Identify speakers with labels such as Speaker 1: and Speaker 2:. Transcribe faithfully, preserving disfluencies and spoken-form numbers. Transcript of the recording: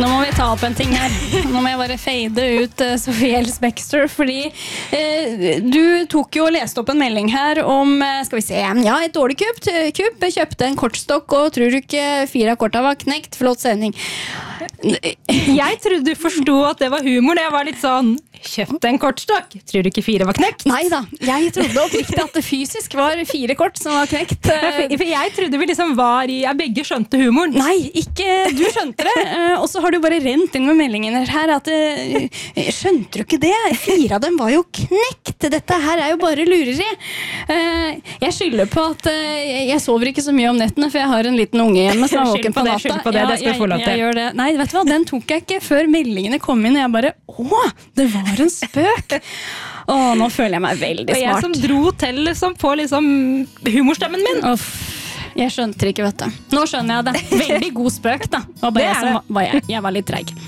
Speaker 1: Nå må vi ta opp en ting her. Nå må jeg bare fade ut uh, Sofie Ellis-Bextor, fordi uh, du tok jo og leste opp en melding her om, uh, skal vi se, ja, et dårlig kupp. kupp. Kjøpte en kortstokk, og tror du ikke fire av korta var knekt? Flott sending.
Speaker 2: Jeg trodde du forstod at det var humor, jeg var litt sånn, kjøpte en kortstokk, tror du ikke fire var knekt?
Speaker 1: Neida, jeg trodde oppriktig at det fysisk var fire kort som var knekt.
Speaker 2: For jeg trodde vi liksom var i, jeg begge skjønte humoren.
Speaker 1: Nei, ikke du skjønte det. Og så har du bare rent inn med meldingen her at skjønte du ikke det? Fire av dem var jo knekt. Dette her er jo bare lureri. Jeg skylder på at jeg sover ikke så mye om nettene, for jeg har en liten unge hjemme som er våken på natta.
Speaker 2: Skyld på det, det skal jeg få lov til.
Speaker 1: Jeg gjør det. Nei, vet du hva, den tok jeg ikke før meldingene kom inn, og jeg bare, åh, det var en spøk. Åh, nå føler jeg meg veldig smart.
Speaker 2: Og jeg som dro til liksom, på liksom humorstemmen min.
Speaker 1: Uff, jeg skjønte ikke, vet du. Nå skjønner jeg det. Veldig god spøk, da. Og bare
Speaker 2: Det er
Speaker 1: jeg, som var, var jeg, jeg var litt treg.